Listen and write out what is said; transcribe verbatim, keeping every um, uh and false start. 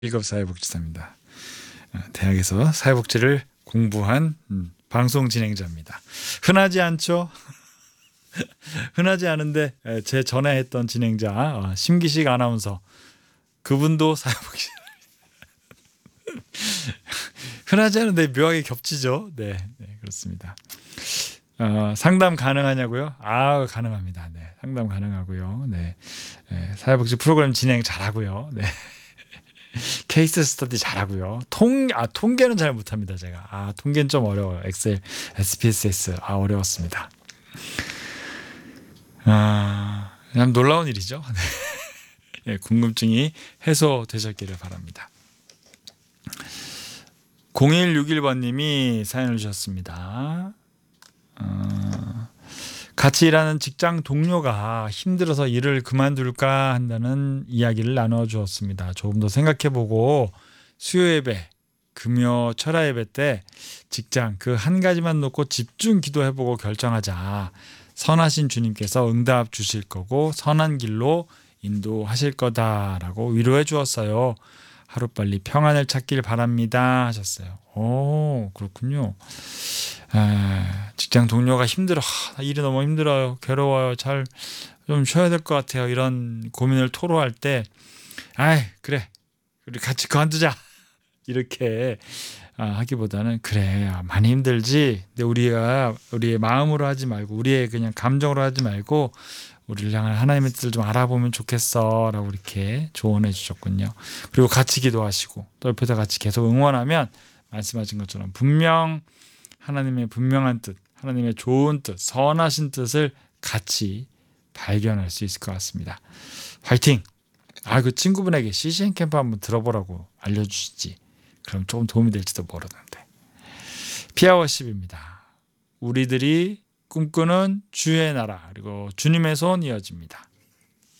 일급 사회복지사입니다. 대학에서 사회복지를 공부한 음, 방송 진행자입니다. 흔하지 않죠? 흔하지 않은데 제 전에 했던 진행자 어, 심기식 아나운서 그분도 사회복지 흔하지 않은데 묘하게 겹치죠. 네, 네 그렇습니다. 어, 상담 가능하냐고요? 아 가능합니다. 네, 상담 가능하고요. 네, 네 사회복지 프로그램 진행 잘하고요. 네. 케이스 스터디 잘하고요. 통, 아, 통계는 잘 못합니다, 제가. 아, 통계는 좀 어려워요. 엑셀, 에스피에스에스. 아, 어려웠습니다. 아, 그냥 놀라운 일이죠. 네, 궁금증이 해소되셨기를 바랍니다. 공일육일 번님이 사연을 주셨습니다. 어, 같이 일하는 직장 동료가 힘들어서 일을 그만둘까 한다는 이야기를 나눠 주었습니다. 조금 더 생각해보고 수요 예배, 금요 철야 예배 때 직장 그 한 가지만 놓고 집중 기도해보고 결정하자. 선하신 주님께서 응답 주실 거고 선한 길로 인도하실 거다라고 위로해 주었어요. 하루빨리 평안을 찾길 바랍니다 하셨어요. 오 그렇군요. 아, 직장 동료가 힘들어 하, 일이 너무 힘들어요 괴로워요 잘 좀 쉬어야 될 것 같아요 이런 고민을 토로할 때 아이 그래 우리 같이 그만두자 이렇게 아, 하기보다는 그래 많이 힘들지 근데 우리가 우리의 마음으로 하지 말고 우리의 그냥 감정으로 하지 말고 우리를 향한 하나님의 뜻을 좀 알아보면 좋겠어 라고 이렇게 조언해 주셨군요. 그리고 같이 기도하시고 또 옆에서 같이 계속 응원하면 말씀하신 것처럼 분명 하나님의 분명한 뜻, 하나님의 좋은 뜻, 선하신 뜻을 같이 발견할 수 있을 것 같습니다. 화이팅! 아, 그 친구분에게 씨씨엔 캠프 한번 들어보라고 알려주시지. 그럼 조금 도움이 될지도 모르는데. 피아워십입니다. 우리들이 꿈꾸는 주의 나라 그리고 주님의 손 이어집니다.